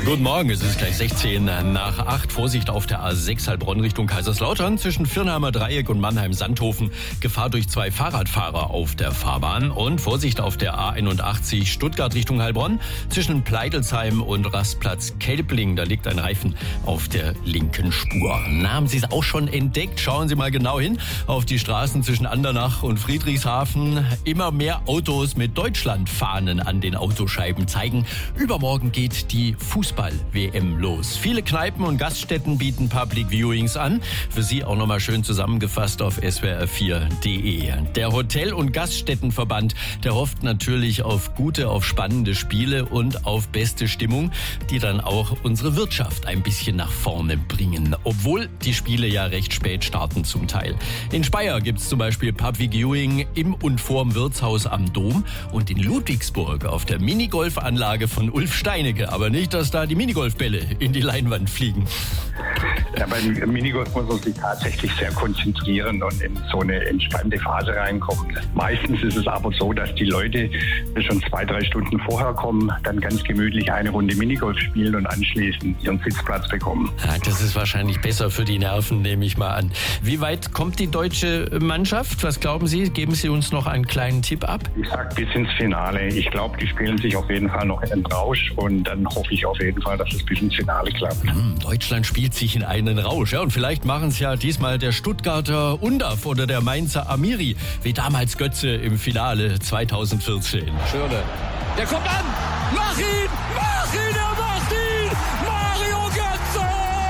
Guten Morgen, es ist gleich 16 nach 8. Vorsicht auf der A6 Heilbronn Richtung Kaiserslautern zwischen Firnheimer Dreieck und Mannheim-Sandhofen. Gefahr durch 2 Fahrradfahrer auf der Fahrbahn. Und Vorsicht auf der A81 Stuttgart Richtung Heilbronn zwischen Pleidelsheim und Rastplatz Kelbling. Da liegt ein Reifen auf der linken Spur. Na, haben Sie es auch schon entdeckt? Schauen Sie mal genau hin auf die Straßen zwischen Andernach und Friedrichshafen. Immer mehr Autos mit Deutschlandfahnen an den Autoscheiben zeigen, übermorgen geht die Fußball-WM los. Viele Kneipen und Gaststätten bieten Public Viewings an. Für Sie auch nochmal schön zusammengefasst auf swr4.de. Der Hotel- und Gaststättenverband, der hofft natürlich auf gute, auf spannende Spiele und auf beste Stimmung, die dann auch unsere Wirtschaft ein bisschen nach vorne bringen. Obwohl die Spiele ja recht spät starten zum Teil. In Speyer gibt es zum Beispiel Public Viewing im und vorm Wirtshaus am Dom und in Ludwigsburg auf der Minigolfanlage von Ulf Steinecke. Aber nicht, dass da die Minigolfbälle in die Leinwand fliegen. Ja, beim Minigolf muss man sich tatsächlich sehr konzentrieren und in so eine entspannte Phase reinkommen. Meistens ist es aber so, dass die Leute schon 2-3 Stunden vorher kommen, dann ganz gemütlich eine Runde Minigolf spielen und anschließend ihren Sitzplatz bekommen. Ja, das ist wahrscheinlich besser für die Nerven, nehme ich mal an. Wie weit kommt die deutsche Mannschaft? Was glauben Sie? Geben Sie uns noch einen kleinen Tipp ab? Ich sag bis ins Finale. Ich glaube, die spielen sich auf jeden Fall noch in den Rausch und dann hoffe ich auf jeden Fall, dass es bis ins Finale klappt. Deutschland spielt sich in einen Rausch. Ja, und vielleicht machen es ja diesmal der Stuttgarter Undaf oder der Mainzer Amiri, wie damals Götze im Finale 2014. Schirle, der kommt an! Mach ihn! Mach ihn! Er macht ihn! Mario Götze!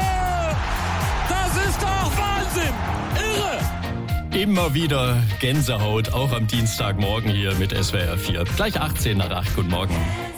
Das ist doch Wahnsinn! Irre! Immer wieder Gänsehaut, auch am Dienstagmorgen hier mit SWR 4. Gleich 18 nach 8. Guten Morgen.